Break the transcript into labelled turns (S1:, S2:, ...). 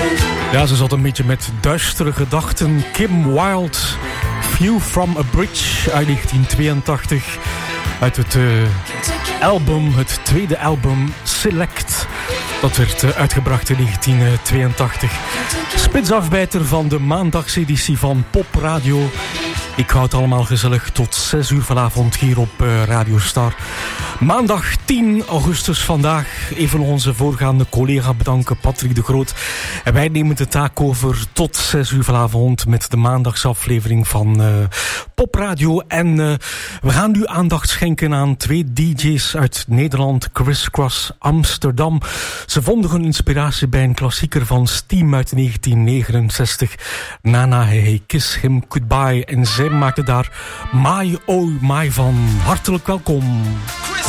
S1: Ja, ze zat een beetje met duistere gedachten. Kim Wilde, View from a Bridge uit 1982. Uit het album, het tweede album Select. Dat werd uitgebracht in 1982. Spitsafbijter van de maandagseditie van Pop Radio. Ik hou het allemaal gezellig tot 6 uur vanavond hier op Radio Star. Maandag 10 augustus vandaag. Even onze voorgaande collega bedanken, Patrick de Groot. En wij nemen de taak over tot 6 uur vanavond met de maandagsaflevering van Pop Radio. En we gaan nu aandacht schenken aan 2 DJ's uit Nederland, Criss Cross Amsterdam. Ze vonden hun inspiratie bij een klassieker van Steam uit 1969. Nana Hey Kiss Him Goodbye. En zij maakten daar My Oh My van. Hartelijk welkom.